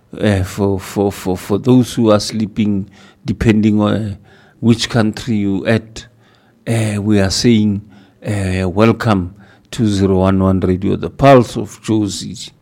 for those who are sleeping, depending on which country you at, we are saying welcome to 011 Radio, the pulse of Jozi.